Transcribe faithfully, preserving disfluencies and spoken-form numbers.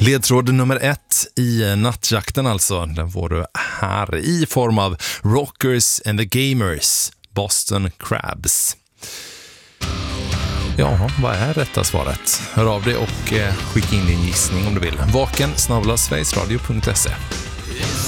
Ledtråd nummer ett i nattjakten alltså, den får du här i form av Rockers and the Gamers, Boston Crabs. Ja, vad är rätta svaret? Hör av dig och skicka in din gissning om du vill. Vaken snabel-a sverigesradio punkt se.